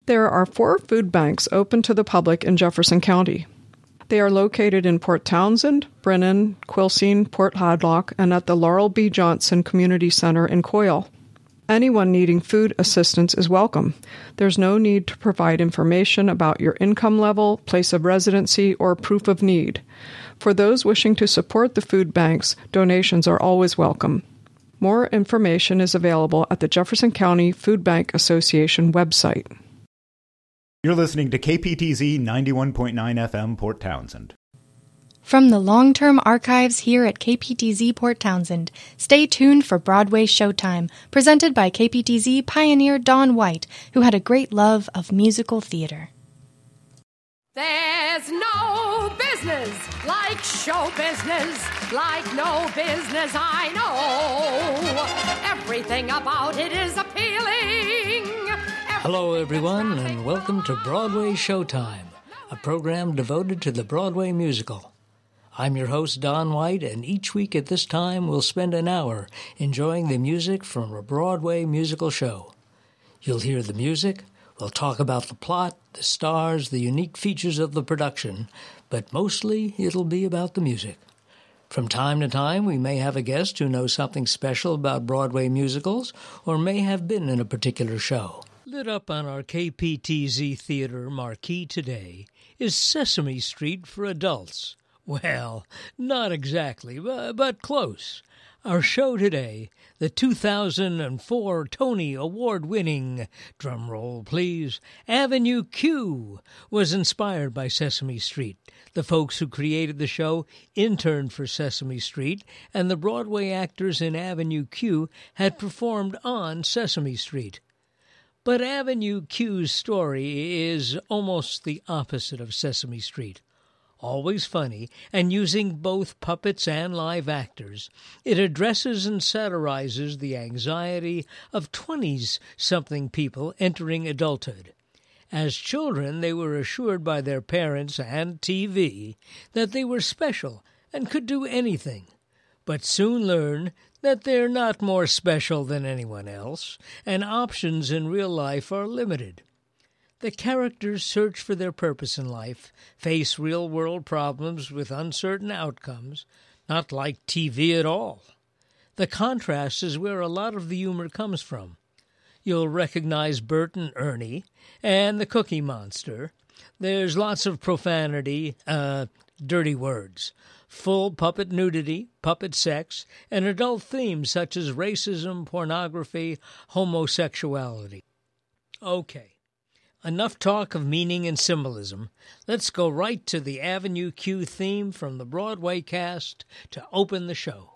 There are 4 food banks open to the public in Jefferson County. They are located in Port Townsend, Brennan, Quilcene, Port Hadlock, and at the Laurel B. Johnson Community Center in Coyle. Anyone needing food assistance is welcome. There's no need to provide information about your income level, place of residency, or proof of need. For those wishing to support the food banks, donations are always welcome. More information is available at the Jefferson County Food Bank Association website. You're listening to KPTZ 91.9 FM Port Townsend. From the long-term archives here at KPTZ Port Townsend, stay tuned for Broadway Showtime, presented by KPTZ pioneer Don White, who had a great love of musical theater. There's no business like show business, like no business I know. Everything about it is appealing. Hello, everyone, and welcome to Broadway Showtime, a program devoted to the Broadway musical. I'm your host, Don White, and each week at this time we'll spend an hour enjoying the music from a Broadway musical show. You'll hear the music, we'll talk about the plot, the stars, the unique features of the production, but mostly it'll be about the music. From time to time, we may have a guest who knows something special about Broadway musicals or may have been in a particular show. Lit up on our KPTZ Theater marquee today is Sesame Street for Adults. Well, not exactly, but close. Our show today, the 2004 Tony Award-winning, drumroll please, Avenue Q, was inspired by Sesame Street. The folks who created the show interned for Sesame Street, and the Broadway actors in Avenue Q had performed on Sesame Street. But Avenue Q's story is almost the opposite of Sesame Street. Always funny, and using both puppets and live actors, it addresses and satirizes the anxiety of 20-something people entering adulthood. As children, they were assured by their parents and TV that they were special and could do anything, but soon learn that they're not more special than anyone else, and options in real life are limited. The characters search for their purpose in life, face real-world problems with uncertain outcomes, not like TV at all. The contrast is where a lot of the humor comes from. You'll recognize Bert and Ernie, and the Cookie Monster. There's lots of profanity, dirty words, full puppet nudity, puppet sex, and adult themes such as racism, pornography, homosexuality. Okay. Enough talk of meaning and symbolism. Let's go right to the Avenue Q theme from the Broadway cast to open the show.